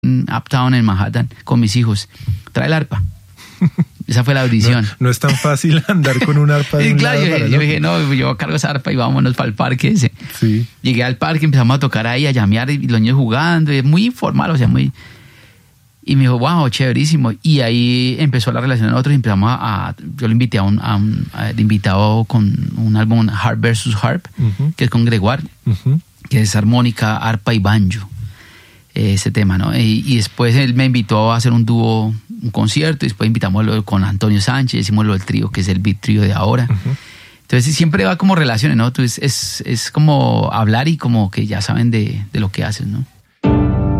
Uptown en Manhattan con mis hijos. Trae el arpa. Esa fue la audición. No es tan fácil andar con un arpa de un claro, lado para el yo otro. dije, no, yo cargo esa arpa y vámonos para el parque ese. Sí. Llegué al parque, empezamos a tocar ahí, a llamear, y los niños jugando, y es muy informal, o sea, muy... Y me dijo, wow, chéverísimo. Y ahí empezó la relación de nosotros y empezamos yo lo invité de invitado con un álbum Harp vs. Harp, que es con Gregoire, que es armónica, arpa y banjo. Ese tema, ¿no? Y después él me invitó a hacer un dúo, un concierto, y después invitamos con Antonio Sánchez, hicimos lo del trío, que es el Beat Trío de ahora. Entonces siempre va como relaciones, ¿no? Entonces es como hablar y como que ya saben de lo que haces, ¿no?